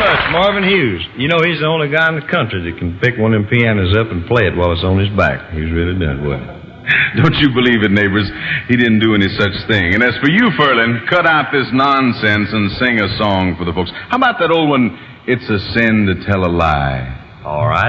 it's Marvin Hughes. You know, he's the only guy in the country that can pick one of them pianos up and play it while it's on his back. He's really done it well. Don't you believe it, neighbors? He didn't do any such thing. And as for you, Furlan, cut out this nonsense and sing a song for the folks. How about that old one, It's a Sin to Tell a Lie? All right.